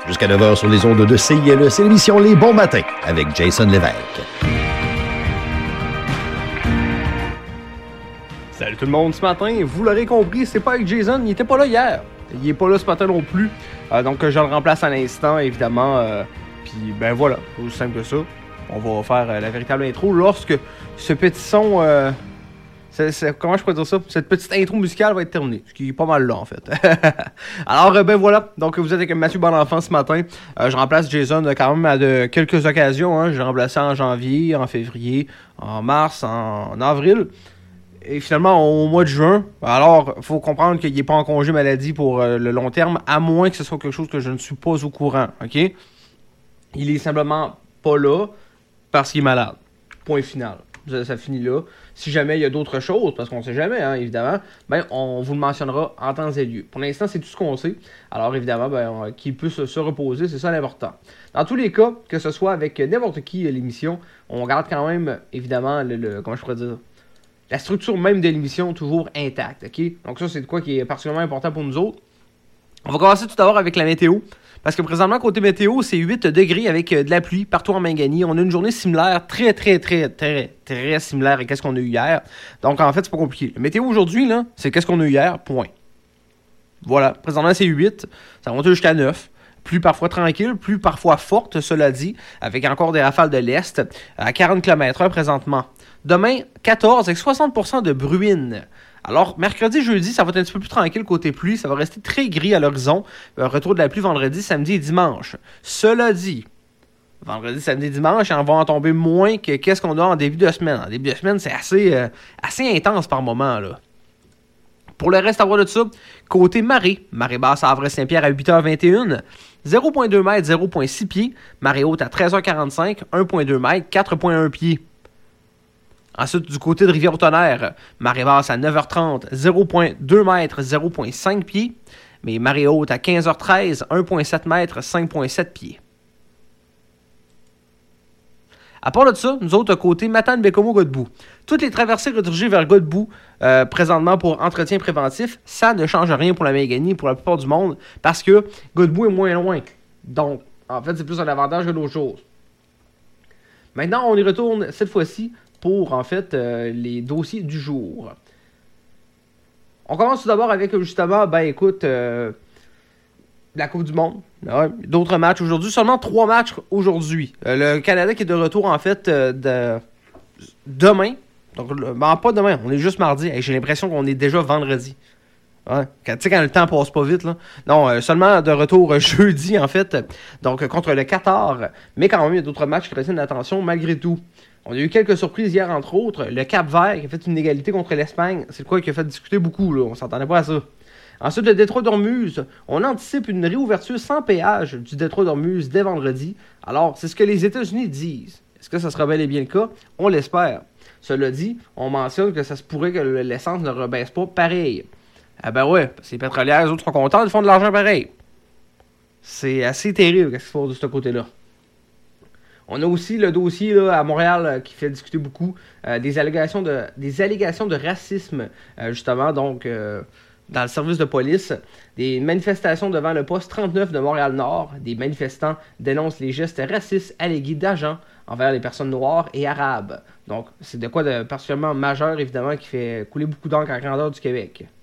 Jusqu'à 9h sur les ondes de CILE, c'est l'émission Les Bons Matins avec Jason Lévesque. Salut tout le monde, ce matin, vous l'aurez compris, c'est pas avec Jason, il était pas là hier. Il est pas là ce matin non plus. Donc je le remplace à l'instant, évidemment. Puis ben voilà, aussi simple que ça. On va faire la véritable intro lorsque ce petit son... comment je pourrais dire ça? Cette petite intro musicale va être terminée, ce qui est pas mal là en fait. Alors ben voilà, donc vous êtes avec Mathieu Bonenfant ce matin. Je remplace Jason quand même à de quelques occasions. Hein. J'ai remplacé en janvier, en février, en mars, en avril. Et finalement au mois de juin. Alors il faut comprendre qu'il n'est pas en congé maladie pour le long terme, à moins que ce soit quelque chose que je ne suis pas au courant. Ok? Il est simplement pas là parce qu'il est malade. Point final. Ça finit là. Si jamais il y a d'autres choses, parce qu'on ne sait jamais, hein, évidemment, ben, on vous le mentionnera en temps et lieu. Pour l'instant, c'est tout ce qu'on sait. Alors, évidemment, ben, qu'il puisse se reposer, c'est ça l'important. Dans tous les cas, que ce soit avec n'importe qui l'émission, on garde quand même, évidemment, comment je pourrais dire, la structure même de l'émission toujours intacte. Okay? Donc ça, c'est de quoi qui est particulièrement important pour nous autres. On va commencer tout d'abord avec la météo. Parce que présentement, côté météo, c'est 8 degrés avec de la pluie partout en Mangani. On a une journée similaire, très similaire à ce qu'on a eu hier. Donc, en fait, c'est pas compliqué. La météo aujourd'hui, là, c'est qu'est-ce qu'on a eu hier, point. Voilà. Présentement, c'est 8. Ça monte jusqu'à 9. Pluie parfois tranquille, pluie parfois forte, cela dit, avec encore des rafales de l'Est à 40 km/h présentement. Demain, 14 avec 60% de bruine. Alors, mercredi, jeudi, ça va être un petit peu plus tranquille côté pluie. Ça va rester très gris à l'horizon. Retour de la pluie vendredi, samedi et dimanche. Cela dit, vendredi, samedi et dimanche, on va en tomber moins que qu'est-ce qu'on a en début de semaine. En début de semaine, c'est assez intense par moment, là. Pour le reste, à voir de ça, côté marée basse à Havre-Saint-Pierre à 8h21, 0.2 m, 0.6 pieds. Marée haute à 13h45, 1.2 m, 4.1 pieds. Ensuite, du côté de Rivière-au-Tonnerre, marée basse à 9h30, 0.2 m, 0.5 pieds. Mais marée haute à 15h13, 1.7 m, 5.7 pieds. À part de ça, nous autres, côté Matane-Bécomo-Godbout, toutes les traversées redirigées vers Godbout, présentement pour entretien préventif, ça ne change rien pour la Mangani, pour la plupart du monde, parce que Godbout est moins loin. Donc, en fait, c'est plus un avantage que d'autres choses. Maintenant, on y retourne cette fois-ci pour, en fait, les dossiers du jour. On commence tout d'abord avec, justement, la Coupe du Monde. Ouais, d'autres matchs aujourd'hui. Seulement 3 matchs aujourd'hui. Le Canada qui est de retour, en fait, demain. Donc, pas demain, on est juste mardi. Hey, j'ai l'impression qu'on est déjà vendredi. Ouais. Tu sais, quand le temps passe pas vite, là. Non, seulement de retour jeudi, en fait. Donc, contre le Qatar. Mais quand même, il y a d'autres matchs qui retiennent l'attention malgré tout. On a eu quelques surprises hier, entre autres. Le Cap-Vert qui a fait une égalité contre l'Espagne. C'est quoi qui a fait discuter beaucoup, là. On s'entendait pas à ça. Ensuite, le Détroit d'Ormuz. On anticipe une réouverture sans péage du Détroit d'Ormuz dès vendredi. Alors, c'est ce que les États-Unis disent. Est-ce que ça sera bel et bien le cas? On l'espère. Cela dit, on mentionne que ça se pourrait que l'essence ne rebaisse pas pareil. Ah ben ouais, parce que les pétrolières, les autres sont contents, ils font de l'argent pareil. C'est assez terrible ce qui se passe de ce côté-là. On a aussi le dossier là, à Montréal qui fait discuter beaucoup des allégations de racisme, justement, donc dans le service de police. Des manifestations devant le poste 39 de Montréal-Nord. Des manifestants dénoncent les gestes racistes allégués d'agents envers les personnes noires et arabes. Donc, c'est de quoi de particulièrement majeur, évidemment, qui fait couler beaucoup d'encre à la grandeur du Québec.